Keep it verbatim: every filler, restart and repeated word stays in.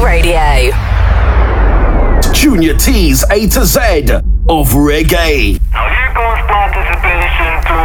Radio. Junior T's A to Z of reggae. Now here goes participation to